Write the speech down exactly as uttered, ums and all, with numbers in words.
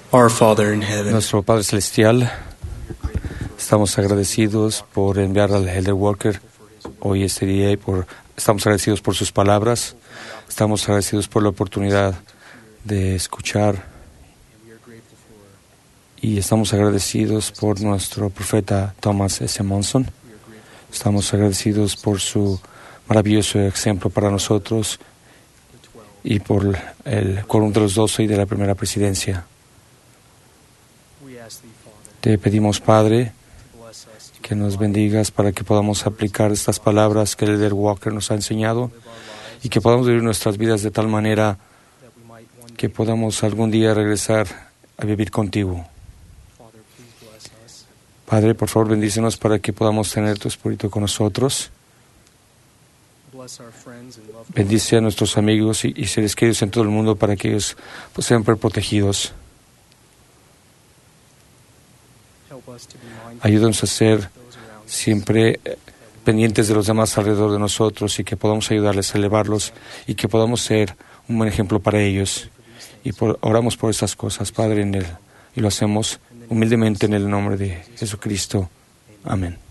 Our Father in heaven, Nuestro Padre Celestial, estamos agradecidos por enviar al Elder Walker hoy este día y por, estamos agradecidos por sus palabras, estamos agradecidos por la oportunidad de escuchar y estamos agradecidos por nuestro profeta Thomas S. Monson. Estamos agradecidos por su maravilloso ejemplo para nosotros y por el quórum de los doce y de la primera presidencia. Te pedimos, Padre, que nos bendigas para que podamos aplicar estas palabras que el Elder Walker nos ha enseñado y que podamos vivir nuestras vidas de tal manera que podamos algún día regresar a vivir contigo. Padre, por favor, bendícenos para que podamos tener tu Espíritu con nosotros. Bendice a nuestros amigos y, y seres queridos en todo el mundo para que ellos pues, sean protegidos. Ayúdanos a ser siempre pendientes de los demás alrededor de nosotros y que podamos ayudarles a elevarlos y que podamos ser un buen ejemplo para ellos. Y por, oramos por estas cosas, Padre, en él, y lo hacemos humildemente en el nombre de Jesucristo. Amén.